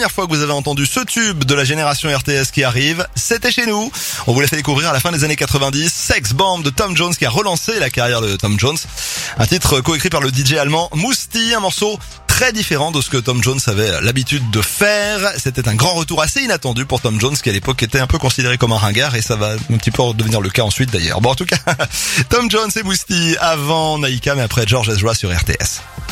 Première fois que vous avez entendu ce tube de la génération RTS qui arrive, c'était chez nous. On vous l'a fait découvrir à la fin des années 90, Sex Bomb de Tom Jones qui a relancé la carrière de Tom Jones. Un titre coécrit par le DJ allemand Musti, un morceau très différent de ce que Tom Jones avait l'habitude de faire. C'était un grand retour assez inattendu pour Tom Jones qui à l'époque était un peu considéré comme un ringard et ça va un petit peu devenir le cas ensuite d'ailleurs. Bon en tout cas, Tom Jones et Musti avant Naïka mais après George Ezra sur RTS.